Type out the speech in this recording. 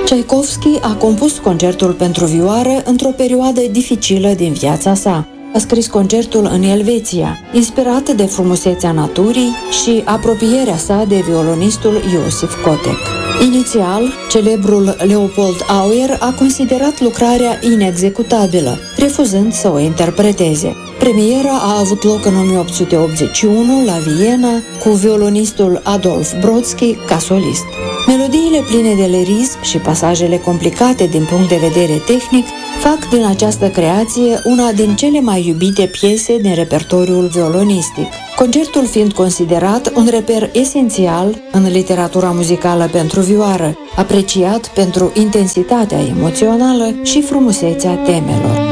Tchaikovsky a compus concertul pentru vioară într-o perioadă dificilă din viața sa. A scris concertul în Elveția, inspirat de frumusețea naturii și apropierea sa de violonistul Iosif Kotek. Inițial, celebrul Leopold Auer a considerat lucrarea inexecutabilă, refuzând să o interpreteze. Premiera a avut loc în 1881 la Viena, cu violonistul Adolf Brodsky ca solist. Melodiile pline de lirism și pasajele complicate din punct de vedere tehnic fac din această creație una din cele mai iubite piese din repertoriul violonistic, concertul fiind considerat un reper esențial în literatura muzicală pentru vioară, apreciat pentru intensitatea emoțională și frumusețea temelor.